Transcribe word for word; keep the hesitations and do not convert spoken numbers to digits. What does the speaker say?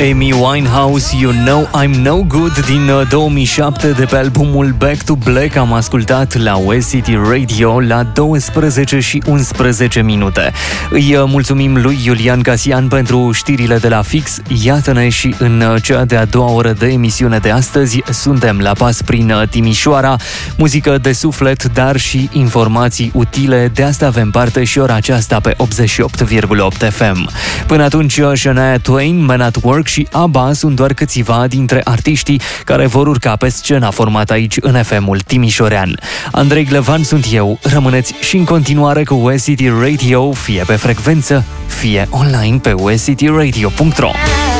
Amy Winehouse, You Know I'm No Good din două mii șapte de pe albumul Back to Black. Am ascultat la West City Radio la douăsprezece și unsprezece minute. Îi mulțumim lui Iulian Casian pentru știrile de la Fix. Iată-ne și în cea de-a doua oră de emisiune de astăzi. Suntem la pas prin Timișoara, muzică de suflet, dar și informații utile. De asta avem parte și ora aceasta pe optzeci și opt virgulă opt F M. Până atunci, Shania Twain, Man at Work și ABBA sunt doar câțiva dintre artiștii care vor urca pe scena formată aici în F M-ul timișorean. Andrei Glevan sunt eu. Rămâneți și în continuare cu West City Radio, fie pe frecvență, fie online pe west city radio punct ro.